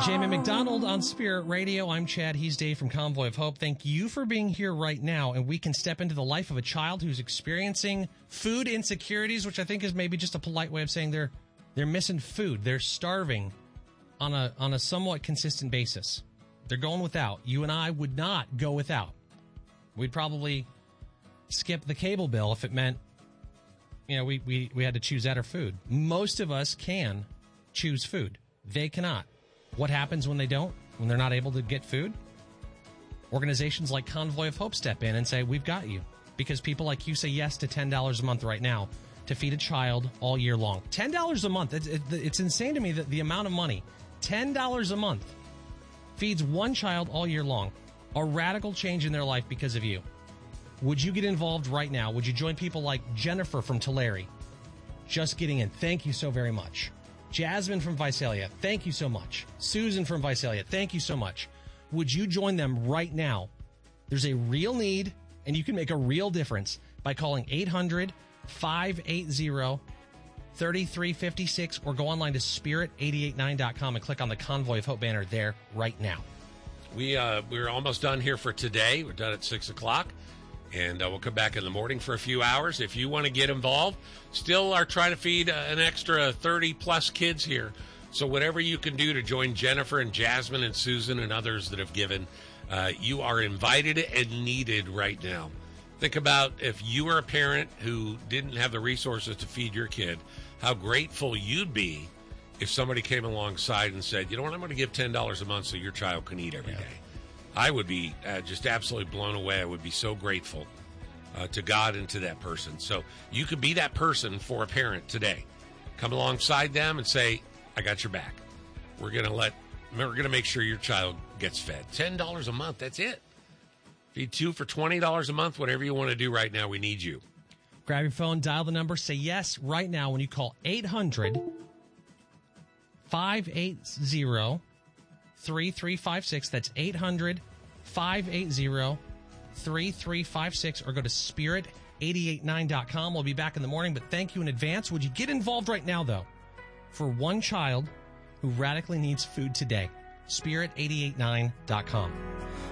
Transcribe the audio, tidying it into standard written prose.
Jamie McDonald on Spirit Radio. I'm Chad. He's Dave from Convoy of Hope. Thank you for being here right now, and we can step into the life of a child who's experiencing food insecurities, which I think is maybe just a polite way of saying they're missing food. They're starving on a somewhat consistent basis. They're going without. You and I would not go without. We'd probably skip the cable bill if it meant, we had to choose that or food. Most of us can choose food. They cannot. What happens when they don't? When they're not able to get food? Organizations like Convoy of Hope step in and say, we've got you. Because people like you say yes to $10 a month right now to feed a child all year long. $10 a month. It's insane to me that the amount of money, $10 a month, feeds one child all year long. A radical change in their life because of you. Would you get involved right now? Would you join people like Jennifer from Tulare? Just getting in. Thank you so very much. Jasmine from Visalia, thank you so much. Susan from Visalia, thank you so much. Would you join them right now? There's a real need, and you can make a real difference by calling 800-580-3356 or go online to spirit889.com and click on the Convoy of Hope banner there right now. We're almost done here for today. We're done at 6 o'clock. And we'll come back in the morning for a few hours. If you want to get involved, still are trying to feed an extra 30-plus kids here. So whatever you can do to join Jennifer and Jasmine and Susan and others that have given, you are invited and needed right now. Think about if you were a parent who didn't have the resources to feed your kid, how grateful you'd be if somebody came alongside and said, you know what, I'm going to give $10 a month so your child can eat every day. I would be just absolutely blown away. I would be so grateful to God and to that person. So you could be that person for a parent today. Come alongside them and say, I got your back. We're going to make sure your child gets fed. $10 a month, that's it. Feed two for $20 a month, whatever you want to do right now, we need you. Grab your phone, dial the number, say yes right now when you call 800-580-3356. That's 800-580-3356 or go to spirit889.com. We'll be back in the morning, but thank you in advance. Would you get involved right now, though, for one child who radically needs food today? Spirit889.com.